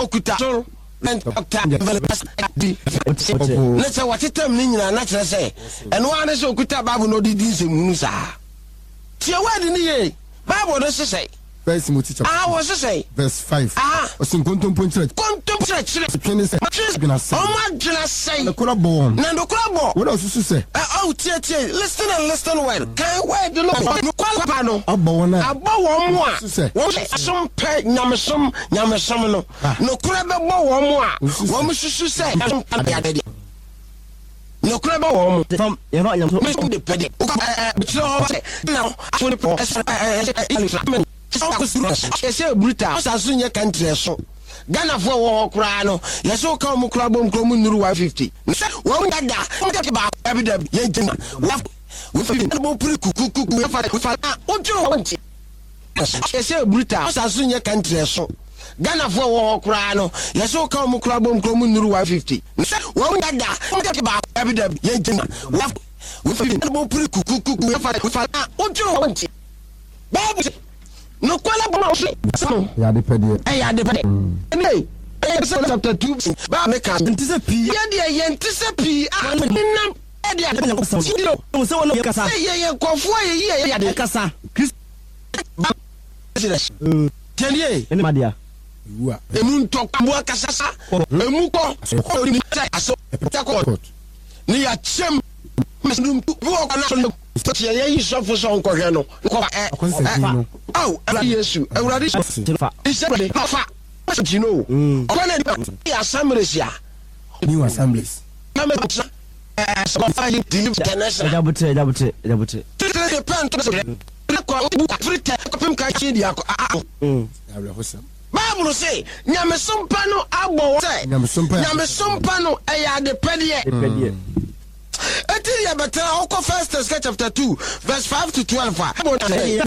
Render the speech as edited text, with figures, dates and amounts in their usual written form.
okuta so and doctor let's say what item ni nyina na kire say eno ane so okuta Bible no di nsemu sa tie word ni ye Bible no say verse Timothy chapter was say verse 5 osin kontompo church twene say bina say o ma dina say na kura bo na do kura bo what else you say tie listen and listen well kan word no kwala no abo na wo mo a wo som pe nyamesom no no kura be bo wo mo a wo mo susu say no kura be wo mo from you know me de pede now say brutal asaso nye country so Ghana for wo kura no yeso ka mo kura bom kro mu nuru 150 wo dada mo ba evidence ye jina we fi bo pri kuku we fa ojo wonti say brutal asaso nye country so Ghana for wo kura no yeso ka mo kura bom kro mu nuru 150 wo dada mo ba evidence ye jina we fi bo pri kuku we fa ojo wonti babu no kwala bona so ya de pede anyway chapter 2 ba make ntise pi ya de ye ntise pi nam de ya so wono kasa ye kofo ye de kasa tenie ene madia wa emu ntokabo kasa emu ko aso takot ni ya chem mesnum wo ko na so ye yi so fo so nko hwe no ko ala Yesu awurade isebe fa jino okona ni assemblees new assemblies so fa yi international jabuti tete pant ko bu frite ko pem ka chi dia ko Bible say nyamesompa no agbo say nyamesompa no eya de pedie Eti ya betara oko 1 chapter 2 verse 5 to 12